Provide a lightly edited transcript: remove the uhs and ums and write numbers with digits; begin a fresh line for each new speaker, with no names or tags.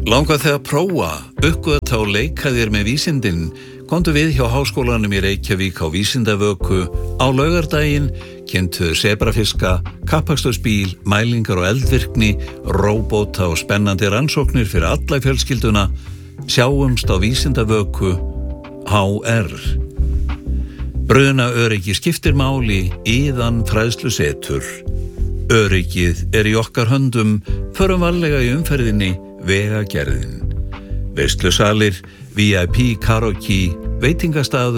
Langar þig að prófa, uppgötva og leika þér með vísindin? Komdu við hjá Háskólanum í Reykjavík á Vísindavöku á laugardaginn, kynntu sebrafiska, kappakstursbíl, mælingar og eldvirkni, róbóta og spennandi rannsóknir fyrir alla fjölskylduna. Sjáumst á Vísindavöku HR. Brunaöryggi skiptir máli, Iðan fræðslusetur. Öryggið í okkar höndum, förum varlega í umferðinni, Vegagerðin. Veislusalir, VIP karaoke, veitingastaður